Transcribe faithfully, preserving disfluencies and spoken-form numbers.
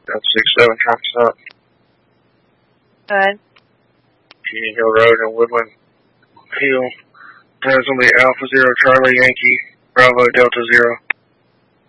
That's six seven traffic stop. Good. Union Hill Road and Woodland Hill. That's going to be Alpha Zero Charlie Yankee Bravo Delta Zero.